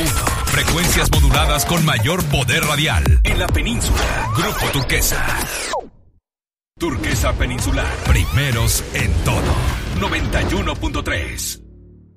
Frecuencias moduladas con mayor poder radial. En la península, Grupo Turquesa. Turquesa Peninsular. Primeros en todo. 91.3.